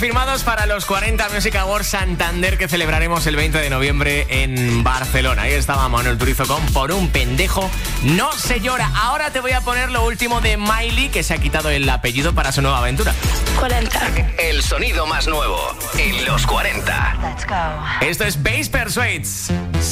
confirmados para los 40 Music Awards Santander que celebraremos el 20 de noviembre en Barcelona. Ahí estaba Manuel Turizo con Por un pendejo no se llora. Ahora te voy a poner lo último de Miley, que se ha quitado el apellido para su nueva aventura. 40. El sonido más nuevo en los 40. Let's go. Esto es Bass Persuades.